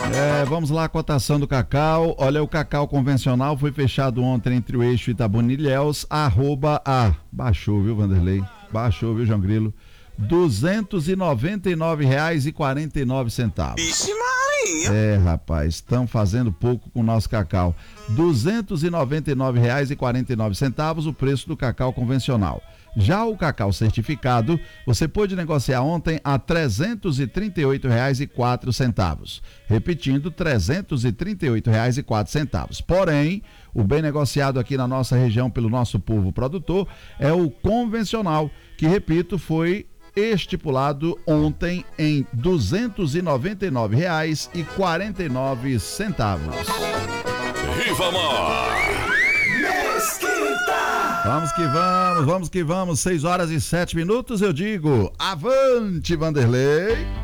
Vamos lá, a cotação do cacau. Olha, o cacau convencional foi fechado ontem entre o eixo Itabuna e Ilhéus, baixou, viu, Vanderlei? Baixou, viu, João Grilo? R$ 299,49. Vixe Maria! Rapaz, estão fazendo pouco com o nosso cacau. R$ 299,49 o preço do cacau convencional. Já o cacau certificado, você pôde negociar ontem a R$ 338,04. Repetindo, R$ 338,04. Porém, o bem negociado aqui na nossa região pelo nosso povo produtor é o convencional, que, repito, foi estipulado ontem em R$ 299,49. Rivamar! Vamos que vamos, 6 horas e 7 minutos, eu digo, avante, Vanderlei!